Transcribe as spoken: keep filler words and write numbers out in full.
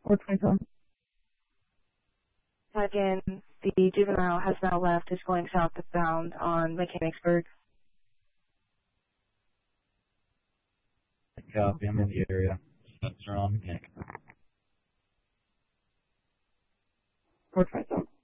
Or twenty-seven. Again, the juvenile has now left, is going southbound on Mechanicsburg. Copy, I'm in the area. Steps are on mechanic. Or twenty-seven.